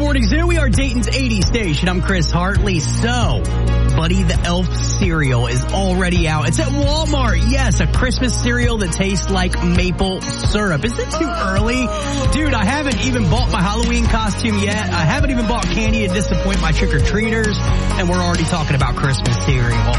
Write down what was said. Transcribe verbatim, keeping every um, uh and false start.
Morning Zoo. We are Dayton's eighties station. I'm Chris Hartley. So, Buddy the Elf cereal is already out. It's at Walmart. Yes, a Christmas cereal that tastes like maple syrup. Is it too early? Dude, I haven't even bought my Halloween costume yet. I haven't even bought candy to disappoint my trick-or-treaters. And we're already talking about Christmas cereal.